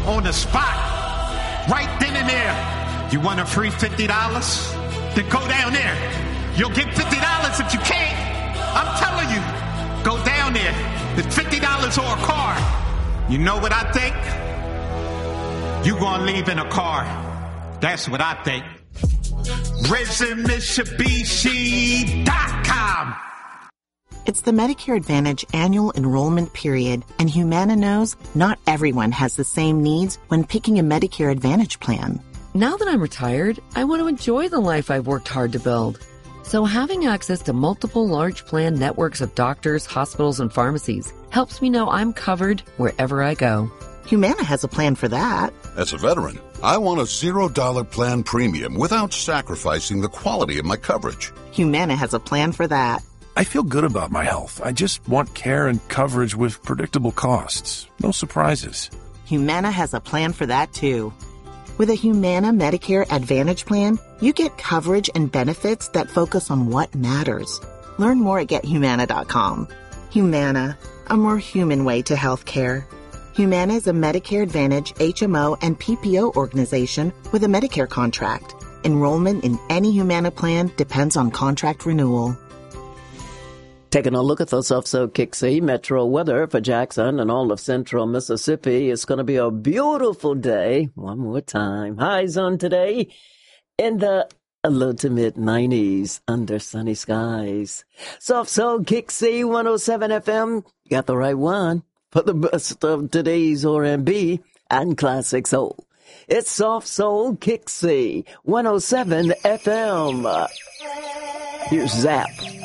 on the spot, right then and there. You want a free $50? Then go down there. You'll get $50 if you can't. I'm telling you, go down there. It's $50 or a car. You know what I think? You gonna leave in a car. That's what I think. RisenMitsubishi.com. It's the Medicare Advantage annual enrollment period, and Humana knows not everyone has the same needs when picking a Medicare Advantage plan. Now that I'm retired, I want to enjoy the life I've worked hard to build. So having access to multiple large plan networks of doctors, hospitals, and pharmacies helps me know I'm covered wherever I go. Humana has a plan for that. As a veteran, I want a $0 plan premium without sacrificing the quality of my coverage. Humana has a plan for that. I feel good about my health. I just want care and coverage with predictable costs. No surprises. Humana has a plan for that, too. With a Humana Medicare Advantage plan, you get coverage and benefits that focus on what matters. Learn more at GetHumana.com. Humana, a more human way to health care. Humana is a Medicare Advantage HMO and PPO organization with a Medicare contract. Enrollment in any Humana plan depends on contract renewal. Taking a look at the Soft-So-Kixie metro weather for Jackson and all of central Mississippi. It's going to be a beautiful day. One more time. Highs on today in the low to mid-90s under sunny skies. Soft-So-Kixie 107 FM. You got the right one for the best of today's R&B and classic soul. It's Soft-So-Kixie 107 FM. Here's Zap.